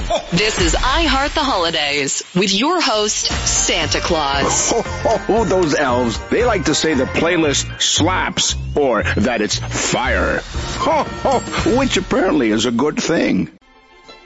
This is I Heart the Holidays with your host, Santa Claus. Those elves, they like to say the playlist slaps or that it's fire. Which apparently is a good thing.